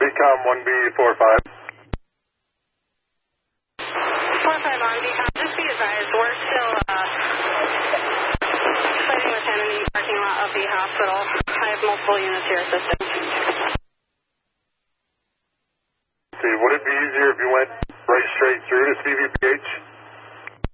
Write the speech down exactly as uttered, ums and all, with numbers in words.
BCOM one B four five. four five on BCOM. Just be advised, we're still uh, fighting with him in the parking lot of the hospital. I have multiple units here assisting. See, would it be easier if you went right straight through to C V P H?